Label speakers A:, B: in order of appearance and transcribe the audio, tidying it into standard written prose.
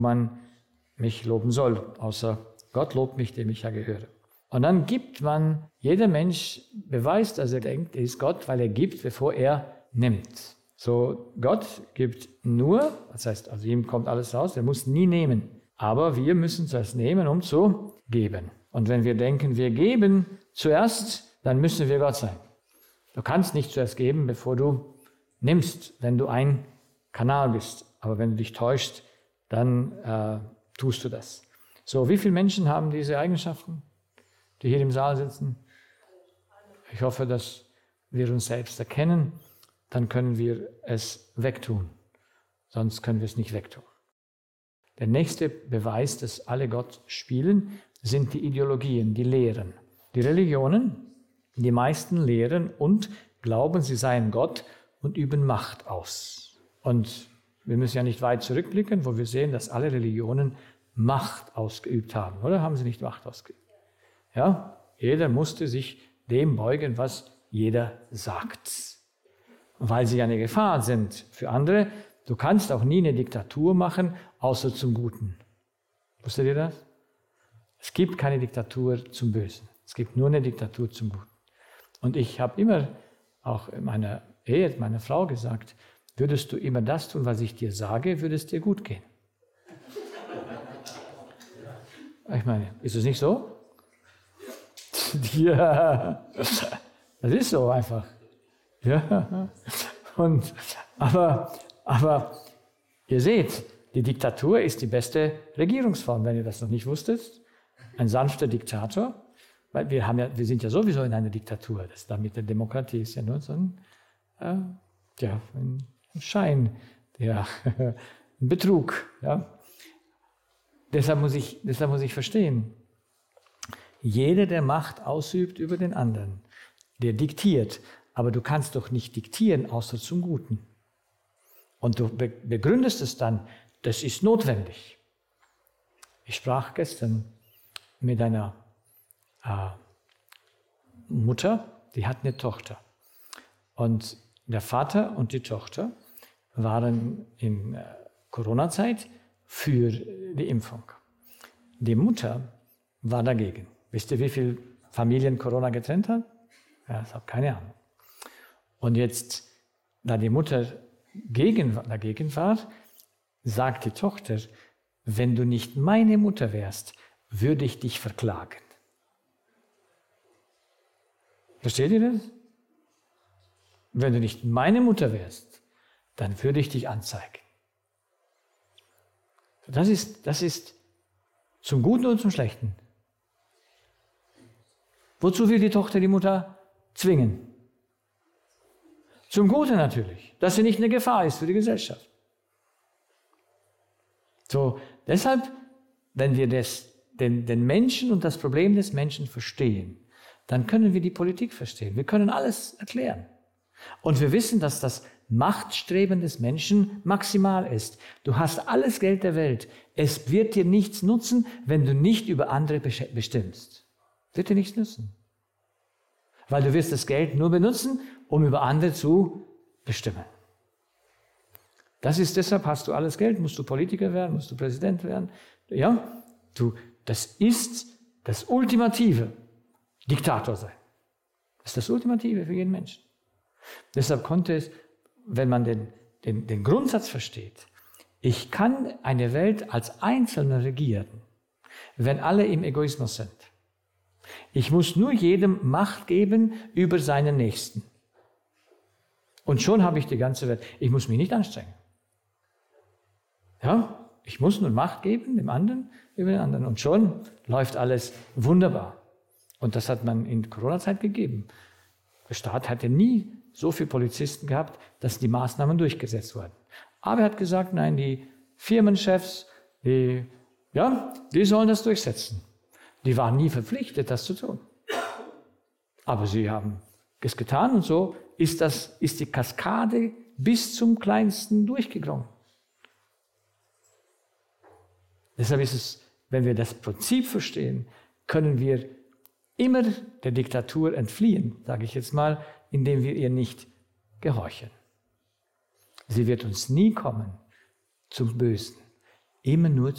A: man mich loben soll, außer Gott lobt mich, dem ich ja gehöre. Und dann gibt man, jeder Mensch beweist, dass er denkt, er ist Gott, weil er gibt, bevor er nimmt. So, Gott gibt nur, das heißt, also ihm kommt alles raus, er muss nie nehmen. Aber wir müssen zuerst nehmen, um zu geben. Und wenn wir denken, wir geben zuerst, dann müssen wir Gott sein. Du kannst nicht zuerst geben, bevor du nimmst, wenn du ein Kanal bist. Aber wenn du dich täuschst, dann tust du das. So, wie viele Menschen haben diese Eigenschaften, die hier im Saal sitzen? Ich hoffe, dass wir uns selbst erkennen, dann können wir es wegtun. Sonst können wir es nicht wegtun. Der nächste Beweis, dass alle Gott spielen, sind die Ideologien, die Lehren. Die Religionen, die meisten lehren und glauben, sie seien Gott und üben Macht aus. Und wir müssen ja nicht weit zurückblicken, wo wir sehen, dass alle Religionen Macht ausgeübt haben. Oder haben sie nicht Macht ausgeübt? Ja, jeder musste sich dem beugen, was jeder sagt. Weil sie eine Gefahr sind für andere. Du kannst auch nie eine Diktatur machen, außer zum Guten. Wusstet ihr das? Es gibt keine Diktatur zum Bösen. Es gibt nur eine Diktatur zum Guten. Und ich habe immer, auch in meiner Ehe, meiner Frau gesagt, würdest du immer das tun, was ich dir sage, würde es dir gut gehen. Ich meine, ist es nicht so? Ja, das ist so einfach. Ja. Aber ihr seht, die Diktatur ist die beste Regierungsform, wenn ihr das noch nicht wusstet. Ein sanfter Diktator, weil wir sind ja sowieso in einer Diktatur. Das damit der Demokratie ist ja nur so ein Schein, ein Betrug. Ja. Deshalb muss ich verstehen, jeder, der Macht ausübt über den anderen, der diktiert, aber du kannst doch nicht diktieren, außer zum Guten. Und du begründest es dann, das ist notwendig. Ich sprach gestern mit einer Mutter, die hat eine Tochter. Und der Vater und die Tochter waren in Corona-Zeit für die Impfung. Die Mutter war dagegen. Wisst ihr, wie viele Familien Corona getrennt hat? Ja, ich habe keine Ahnung. Und jetzt, da die Mutter dagegen war, sagt die Tochter, wenn du nicht meine Mutter wärst, würde ich dich verklagen. Versteht ihr das? Wenn du nicht meine Mutter wärst, dann würde ich dich anzeigen. Das ist zum Guten und zum Schlechten. Wozu will die Tochter die Mutter zwingen? Zum Guten natürlich, dass sie nicht eine Gefahr ist für die Gesellschaft. So, deshalb, wenn wir den Menschen und das Problem des Menschen verstehen, dann können wir die Politik verstehen. Wir können alles erklären. Und wir wissen, dass das Machtstreben des Menschen maximal ist. Du hast alles Geld der Welt. Es wird dir nichts nutzen, wenn du nicht über andere bestimmst. Wird dir nichts nützen. Weil du wirst das Geld nur benutzen, um über andere zu bestimmen. Deshalb hast du alles Geld, musst du Politiker werden, musst du Präsident werden. Ja, das ist das Ultimative, Diktator sein. Das ist das Ultimative für jeden Menschen. Deshalb konnte es, wenn man den Grundsatz versteht, ich kann eine Welt als Einzelner regieren, wenn alle im Egoismus sind. Ich muss nur jedem Macht geben über seinen Nächsten. Und schon habe ich die ganze Welt. Ich muss mich nicht anstrengen. Ja, ich muss nur Macht geben, dem anderen über den anderen. Und schon läuft alles wunderbar. Und das hat man in Corona-Zeit gegeben. Der Staat hatte nie so viele Polizisten gehabt, dass die Maßnahmen durchgesetzt wurden. Aber er hat gesagt, nein, die Firmenchefs, die sollen das durchsetzen. Die waren nie verpflichtet, das zu tun. Aber sie haben es getan und so ist die Kaskade bis zum Kleinsten durchgegangen. Deshalb ist es, wenn wir das Prinzip verstehen, können wir immer der Diktatur entfliehen, sage ich jetzt mal, indem wir ihr nicht gehorchen. Sie wird uns nie kommen zum Bösen. immer nur